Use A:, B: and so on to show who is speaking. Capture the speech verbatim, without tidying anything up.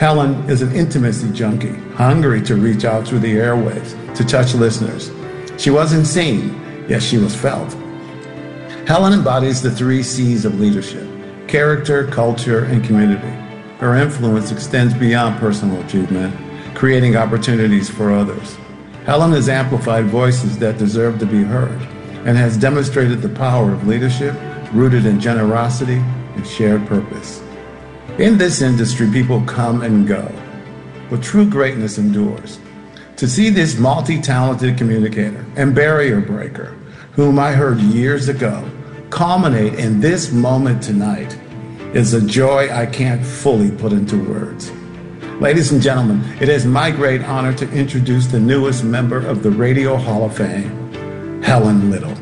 A: Helen is an intimacy junkie, hungry to reach out through the airwaves, to touch listeners. She wasn't seen, yet she was felt. Helen embodies the three C's of leadership: character, culture, and community. Her influence extends beyond personal achievement, creating opportunities for others. Helen has amplified voices that deserve to be heard and has demonstrated the power of leadership rooted in generosity and shared purpose. In this industry, people come and go, but true greatness endures. To see this multi-talented communicator and barrier breaker, whom I heard years ago, culminate in this moment tonight is a joy I can't fully put into words. Ladies and gentlemen, it is my great honor to introduce the newest member of the Radio Hall of Fame, Helen Little.